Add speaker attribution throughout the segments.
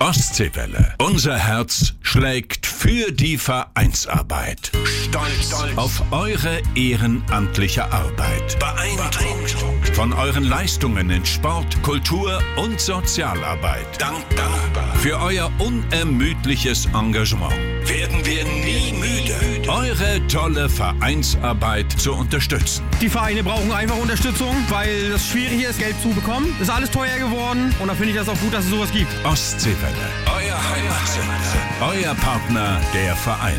Speaker 1: Ostseewelle. Unser Herz schlägt für die Vereinsarbeit. Stolz auf eure ehrenamtliche Arbeit. Beeindruckt von euren Leistungen in Sport, Kultur und Sozialarbeit. Dankbar für euer unermüdliches Engagement. Werden wir nie müde, eure tolle Vereinsarbeit zu unterstützen.
Speaker 2: Die Vereine brauchen einfach Unterstützung, weil das schwierig ist, Geld zu bekommen. Ist alles teuer geworden und da finde ich das auch gut, dass es sowas gibt.
Speaker 1: Ostseewelle, euer Heimatsender, euer Partner der Vereine.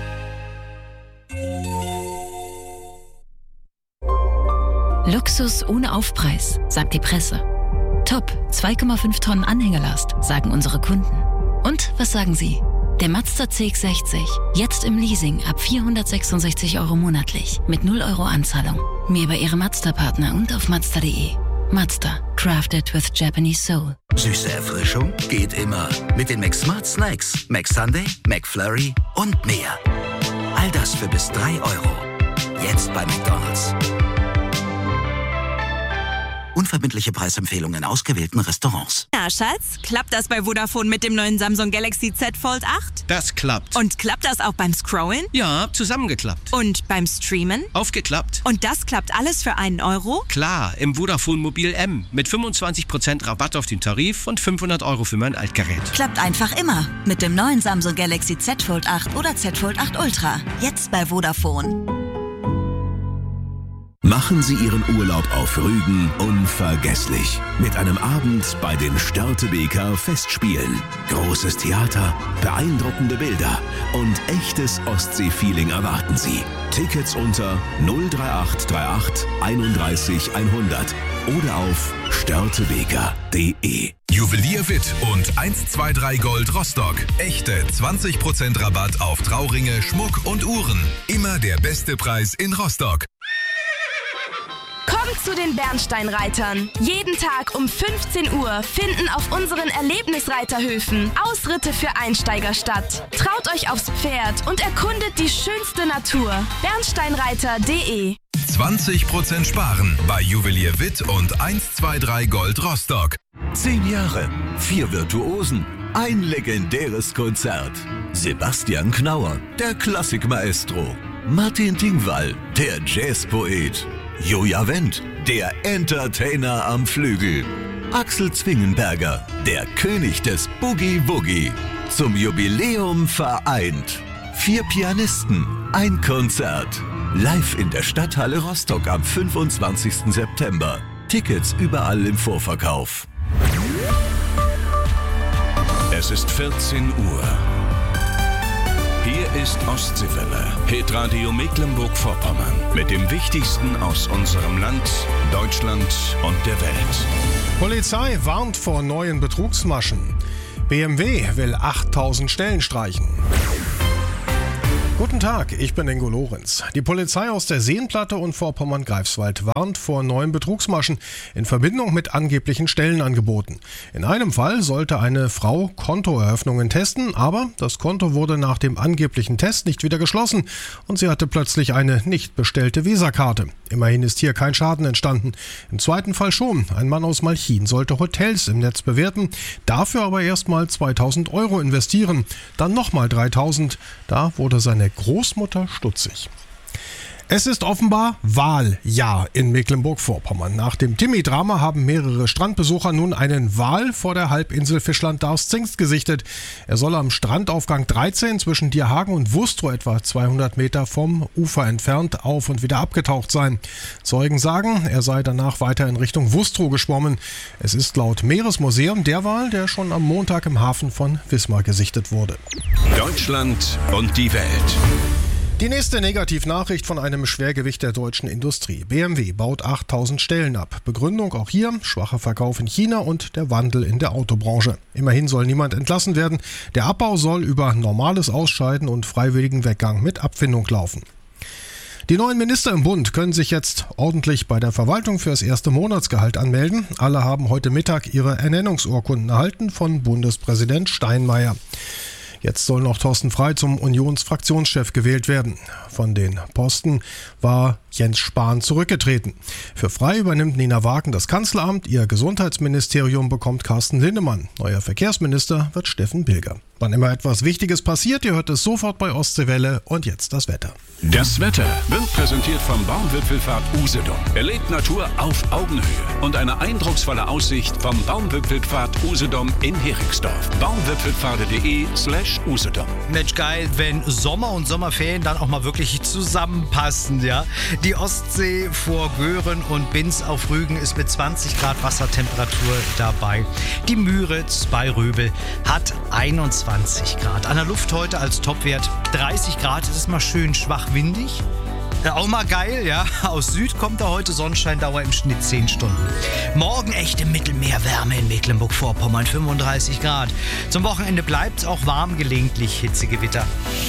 Speaker 3: Luxus ohne Aufpreis, sagt die Presse. Top, 2,5 Tonnen Anhängerlast, sagen unsere Kunden. Und was sagen Sie? Der Mazda CX-60, jetzt im Leasing ab 466 € monatlich, mit 0 € Anzahlung. Mehr bei Ihrem Mazda-Partner und auf Mazda.de. Mazda, crafted with Japanese soul.
Speaker 4: Süße Erfrischung geht immer. Mit den McSmart Snacks, McSunday, McFlurry und mehr. All das für bis 3 €. Jetzt bei McDonald's. Unverbindliche Preisempfehlungen in ausgewählten Restaurants.
Speaker 5: Na, Schatz, klappt das bei Vodafone mit dem neuen Samsung Galaxy Z Fold 8?
Speaker 6: Das klappt.
Speaker 5: Und klappt das auch beim Scrollen?
Speaker 6: Ja, zusammengeklappt.
Speaker 5: Und beim Streamen?
Speaker 6: Aufgeklappt.
Speaker 5: Und das klappt alles für 1 €?
Speaker 6: Klar, im Vodafone Mobil M. Mit 25% Rabatt auf den Tarif und 500 € für mein Altgerät.
Speaker 7: Klappt einfach immer. Mit dem neuen Samsung Galaxy Z Fold 8 oder Z Fold 8 Ultra. Jetzt bei Vodafone.
Speaker 8: Machen Sie Ihren Urlaub auf Rügen unvergesslich. Mit einem Abend bei den Störtebeker Festspielen. Großes Theater, beeindruckende Bilder und echtes Ostsee-Feeling erwarten Sie. Tickets unter 03838 31 100 oder auf störtebeker.de.
Speaker 9: Juwelier Witt und 123 Gold Rostock. Echte 20% Rabatt auf Trauringe, Schmuck und Uhren. Immer der beste Preis in Rostock.
Speaker 10: Kommt zu den Bernsteinreitern. Jeden Tag um 15 Uhr finden auf unseren Erlebnisreiterhöfen Ausritte für Einsteiger statt. Traut euch aufs Pferd und erkundet die schönste Natur. Bernsteinreiter.de
Speaker 9: 20% sparen bei Juwelier Witt und 123 Gold Rostock.
Speaker 8: 10 Jahre, 4 Virtuosen, ein legendäres Konzert. Sebastian Knauer, der Klassikmaestro. Martin Dingwall, der Jazzpoet. Joja Wendt, der Entertainer am Flügel. Axel Zwingenberger, der König des Boogie-Woogie. Zum Jubiläum vereint. 4 Pianisten, ein Konzert. Live in der Stadthalle Rostock am 25. September. Tickets überall im Vorverkauf.
Speaker 1: Es ist 14 Uhr. Hier ist Ostseewelle, Hitradio Mecklenburg-Vorpommern. Mit dem Wichtigsten aus unserem Land, Deutschland und der Welt.
Speaker 11: Polizei warnt vor neuen Betrugsmaschen. BMW will 8000 Stellen streichen. Guten Tag, ich bin Ingo Lorenz. Die Polizei aus der Seenplatte und Vorpommern-Greifswald warnt vor neuen Betrugsmaschen in Verbindung mit angeblichen Stellenangeboten. In einem Fall sollte eine Frau Kontoeröffnungen testen, aber das Konto wurde nach dem angeblichen Test nicht wieder geschlossen und sie hatte plötzlich eine nicht bestellte Visakarte. Immerhin ist hier kein Schaden entstanden. Im zweiten Fall schon. Ein Mann aus Malchin sollte Hotels im Netz bewerten, dafür aber erstmal 2000 € investieren, dann nochmal 3000. Da wurde seine Großmutter stutzig. Es ist offenbar Wahljahr in Mecklenburg-Vorpommern. Nach dem Timmy-Drama haben mehrere Strandbesucher nun einen Wal vor der Halbinsel Fischland-Darß-Zingst gesichtet. Er soll am Strandaufgang 13 zwischen Dierhagen und Wustrow etwa 200 Meter vom Ufer entfernt auf und wieder abgetaucht sein. Zeugen sagen, er sei danach weiter in Richtung Wustrow geschwommen. Es ist laut Meeresmuseum der Wal, der schon am Montag im Hafen von Wismar gesichtet wurde.
Speaker 1: Deutschland und die Welt.
Speaker 11: Die nächste Negativnachricht von einem Schwergewicht der deutschen Industrie. BMW baut 8000 Stellen ab. Begründung auch hier, schwacher Verkauf in China und der Wandel in der Autobranche. Immerhin soll niemand entlassen werden. Der Abbau soll über normales Ausscheiden und freiwilligen Weggang mit Abfindung laufen. Die neuen Minister im Bund können sich jetzt ordentlich bei der Verwaltung für das erste Monatsgehalt anmelden. Alle haben heute Mittag ihre Ernennungsurkunden erhalten von Bundespräsident Steinmeier. Jetzt soll noch Thorsten Frey zum Unionsfraktionschef gewählt werden. Von den Posten war Jens Spahn zurückgetreten. Für Frei übernimmt Nina Wagen das Kanzleramt, ihr Gesundheitsministerium bekommt Carsten Linnemann. Neuer Verkehrsminister wird Steffen Bilger. Wann immer etwas Wichtiges passiert, ihr hört es sofort bei Ostseewelle. Und jetzt das Wetter.
Speaker 1: Das Wetter wird präsentiert vom Baumwipfelpfad Usedom. Erlebt Natur auf Augenhöhe und eine eindrucksvolle Aussicht vom Baumwipfelpfad Usedom in Heringsdorf. Baumwipfelpfade.de/Usedom.
Speaker 12: Mensch, geil, wenn Sommer und Sommerferien dann auch mal wirklich zusammenpassen, ja. Die Ostsee vor Göhren und Binz auf Rügen ist mit 20 Grad Wassertemperatur dabei. Die Müritz bei Röbel hat 21 Grad. An der Luft heute als Topwert 30 Grad. Es ist mal schön schwach windig. Auch mal geil, ja. Aus Süd kommt da heute Sonnenscheindauer im Schnitt 10 Stunden. Morgen echte Mittelmeerwärme in Mecklenburg-Vorpommern, 35 Grad. Zum Wochenende bleibt es auch warm, gelegentlich Hitzegewitter.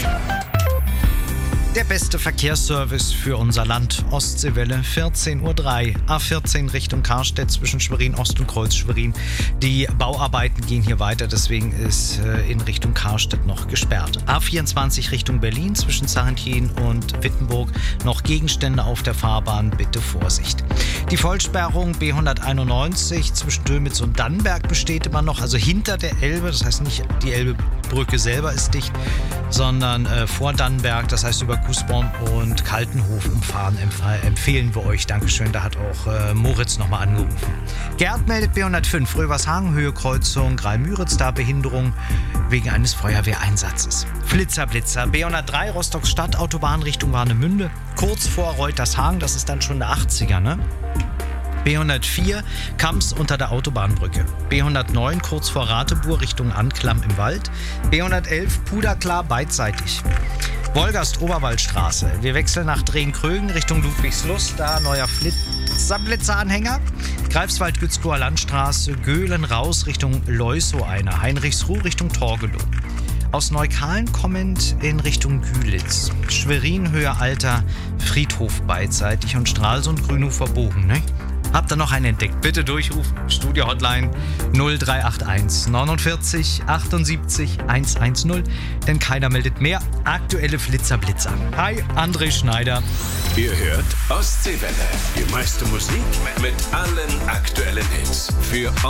Speaker 12: Der beste Verkehrsservice für unser Land. Ostseewelle, 14:03 Uhr. A14 Richtung Karstedt zwischen Schwerin Ost und Kreuz Schwerin. Die Bauarbeiten gehen hier weiter, deswegen ist in Richtung Karstedt noch gesperrt. A24 Richtung Berlin zwischen Sarrentin und Wittenburg. Noch Gegenstände auf der Fahrbahn, bitte Vorsicht. Die Vollsperrung B191 zwischen Dömitz und Dannenberg besteht immer noch, also hinter der Elbe. Das heißt nicht, die Elbebrücke selber ist dicht, sondern vor Dannenberg, das heißt über Kußborn und Kaltenhof umfahren empfehlen wir euch. Dankeschön, da hat auch Moritz nochmal angerufen. Gerd meldet B105, Rövershagen, Höhe Kreuzung, Greil-Müritz, da Behinderung wegen eines Feuerwehreinsatzes. Flitzer, B103, Rostock Stadt, Autobahn Richtung Warnemünde, kurz vor Reutershagen, das ist dann schon der 80er, ne? B104, Kamps unter der Autobahnbrücke. B109, kurz vor Ratebuhr Richtung Anklam im Wald. B111, Puderklar beidseitig. Wolgast, Oberwaldstraße. Wir wechseln nach Drehen-Krögen Richtung Ludwigslust. Da neuer Blitzeranhänger. Greifswald, Gützkower Landstraße. Göhlen raus Richtung Leusow einer. Heinrichsruh Richtung Torgelow. Aus Neukalen kommend in Richtung Gülitz. Schwerin, Höhe Alter, Friedhof beidseitig und Stralsund, Grünhofer Bogen, ne? Habt ihr noch einen entdeckt? Bitte durchrufen. Studio-Hotline 0381 49 78 110. Denn keiner meldet mehr. Aktuelle Flitzer-Blitzer. Hi, André Schneider.
Speaker 1: Ihr hört Ostseewelle. Die meiste Musik mit allen aktuellen Hits. Für